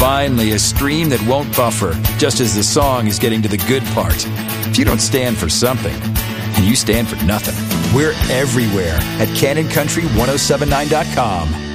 Finally, a stream that won't buffer, just as the song is getting to the good part. If you don't stand for something, and you stand for nothing. We're everywhere at CanonCountry1079.com.